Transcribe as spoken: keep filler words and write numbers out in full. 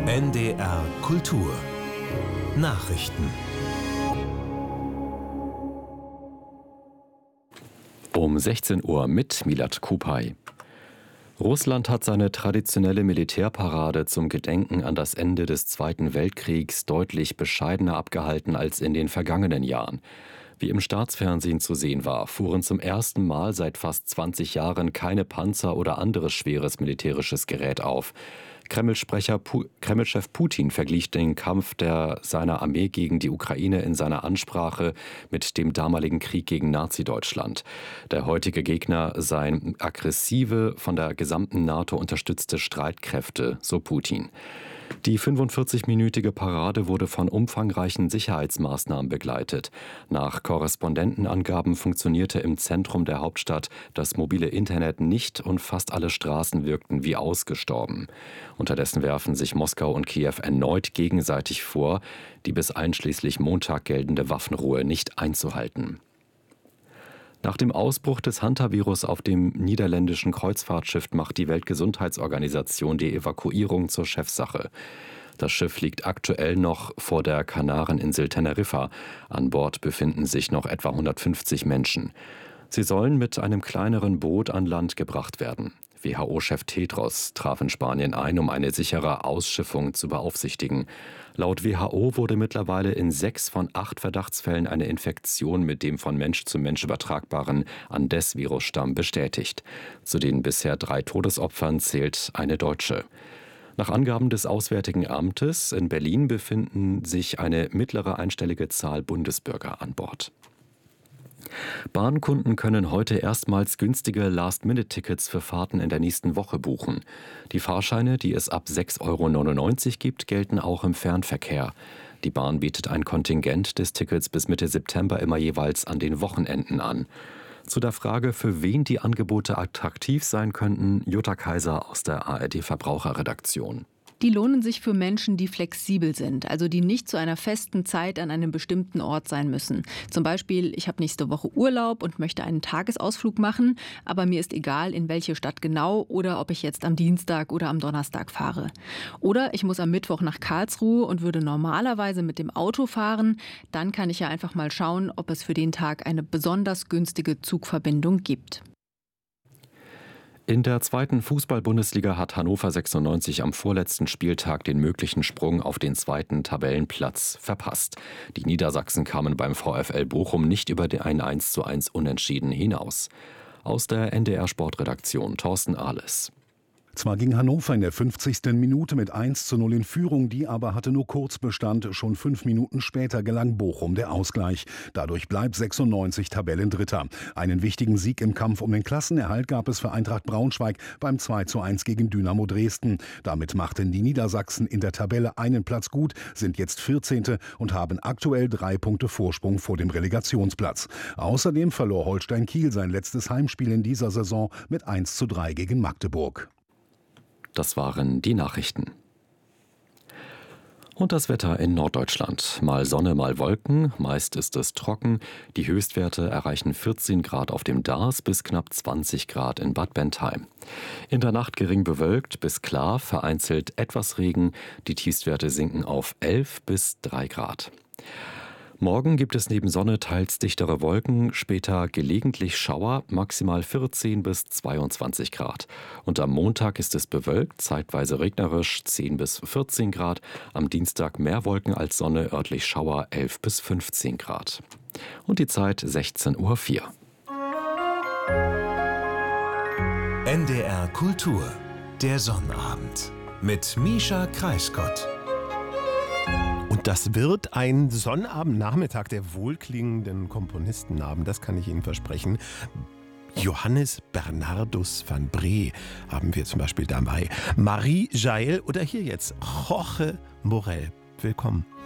N D R Kultur Nachrichten. Um sechzehn Uhr mit Milad Kupay. Russland hat seine traditionelle Militärparade zum Gedenken an das Ende des Zweiten Weltkriegs deutlich bescheidener abgehalten als in den vergangenen Jahren. Wie im Staatsfernsehen zu sehen war, fuhren zum ersten Mal seit fast zwanzig Jahren keine Panzer oder anderes schweres militärisches Gerät auf. Kreml-Sprecher Pu- Kreml-Chef Putin verglich den Kampf der, seiner Armee gegen die Ukraine in seiner Ansprache mit dem damaligen Krieg gegen Nazi-Deutschland. Der heutige Gegner seien aggressive, von der gesamten NATO unterstützte Streitkräfte, so Putin. Die fünfundvierzig-minütige Parade wurde von umfangreichen Sicherheitsmaßnahmen begleitet. Nach Korrespondentenangaben funktionierte im Zentrum der Hauptstadt das mobile Internet nicht und fast alle Straßen wirkten wie ausgestorben. Unterdessen werfen sich Moskau und Kiew erneut gegenseitig vor, die bis einschließlich Montag geltende Waffenruhe nicht einzuhalten. Nach dem Ausbruch des Hantavirus auf dem niederländischen Kreuzfahrtschiff macht die Weltgesundheitsorganisation die Evakuierung zur Chefsache. Das Schiff liegt aktuell noch vor der Kanareninsel Teneriffa. An Bord befinden sich noch etwa hundertfünfzig Menschen. Sie sollen mit einem kleineren Boot an Land gebracht werden. W H O-Chef Tedros traf in Spanien ein, um eine sichere Ausschiffung zu beaufsichtigen. Laut W H O wurde mittlerweile in sechs von acht Verdachtsfällen eine Infektion mit dem von Mensch zu Mensch übertragbaren Andes-Virusstamm bestätigt. Zu den bisher drei Todesopfern zählt eine Deutsche. Nach Angaben des Auswärtigen Amtes in Berlin befinden sich eine mittlere einstellige Zahl Bundesbürger an Bord. Bahnkunden können heute erstmals günstige Last-Minute-Tickets für Fahrten in der nächsten Woche buchen. Die Fahrscheine, die es ab sechs Euro neunundneunzig gibt, gelten auch im Fernverkehr. Die Bahn bietet ein Kontingent des Tickets bis Mitte September immer jeweils an den Wochenenden an. Zu der Frage, für wen die Angebote attraktiv sein könnten, Jutta Kaiser aus der A R D-Verbraucherredaktion. Die lohnen sich für Menschen, die flexibel sind, also die nicht zu einer festen Zeit an einem bestimmten Ort sein müssen. Zum Beispiel, ich habe nächste Woche Urlaub und möchte einen Tagesausflug machen, aber mir ist egal, in welche Stadt genau oder ob ich jetzt am Dienstag oder am Donnerstag fahre. Oder ich muss am Mittwoch nach Karlsruhe und würde normalerweise mit dem Auto fahren. Dann kann ich ja einfach mal schauen, ob es für den Tag eine besonders günstige Zugverbindung gibt. In der zweiten Fußball-Bundesliga hat Hannover sechsundneunzig am vorletzten Spieltag den möglichen Sprung auf den zweiten Tabellenplatz verpasst. Die Niedersachsen kamen beim VfL Bochum nicht über ein eins zu eins Unentschieden hinaus. Aus der N D R-Sportredaktion Thorsten Ahles. Zwar ging Hannover in der fünfzigsten Minute mit eins zu null in Führung, die aber hatte nur kurz Bestand. Schon fünf Minuten später gelang Bochum der Ausgleich. Dadurch bleibt sechsundneunzig Tabellendritter. Einen wichtigen Sieg im Kampf um den Klassenerhalt gab es für Eintracht Braunschweig beim zwei zu eins gegen Dynamo Dresden. Damit machten die Niedersachsen in der Tabelle einen Platz gut, sind jetzt vierzehnte und haben aktuell drei Punkte Vorsprung vor dem Relegationsplatz. Außerdem verlor Holstein Kiel sein letztes Heimspiel in dieser Saison mit eins zu drei gegen Magdeburg. Das waren die Nachrichten. Und das Wetter in Norddeutschland. Mal Sonne, mal Wolken. Meist ist es trocken. Die Höchstwerte erreichen vierzehn Grad auf dem Darß bis knapp zwanzig Grad in Bad Bentheim. In der Nacht gering bewölkt bis klar, vereinzelt etwas Regen. Die Tiefstwerte sinken auf elf bis drei Grad. Morgen gibt es neben Sonne teils dichtere Wolken, später gelegentlich Schauer, maximal vierzehn bis zweiundzwanzig Grad. Und am Montag ist es bewölkt, zeitweise regnerisch, zehn bis vierzehn Grad. Am Dienstag mehr Wolken als Sonne, örtlich Schauer, elf bis fünfzehn Grad. Und die Zeit sechzehn Uhr vier. N D R Kultur, der Sonnabend mit Mischa Kreisgott. Und das wird ein Sonnabendnachmittag der wohlklingenden Komponistenabend, das kann ich Ihnen versprechen. Johannes Bernardus van Bree haben wir zum Beispiel dabei. Marie Jael oder hier jetzt Jorge Morel. Willkommen.